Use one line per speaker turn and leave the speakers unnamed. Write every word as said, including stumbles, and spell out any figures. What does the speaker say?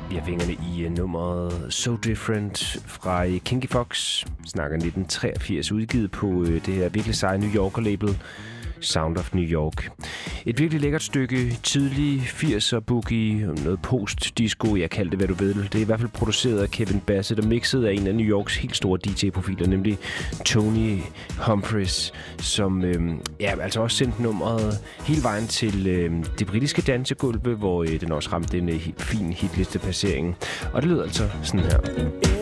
Vi har fingrene i uh, nummeret So Different fra uh, Kinky Fox. Snakker nitten treogfirs, udgivet på uh, det her virkelig seje New Yorker-label Sound of New York. Et virkelig lækkert stykke tidlig firser boogie, noget post-disco, jeg kalder det, hvad du ved. Det er i hvert fald produceret af Kevin Bassett og mixet af en af New Yorks helt store D J-profiler, nemlig Tony Humphries, som øh, ja, altså også sendte nummeret hele vejen til øh, det britiske dansegulv, hvor øh, den også ramte en øh, fin hitlisteplacering. Og det lyder altså sådan her.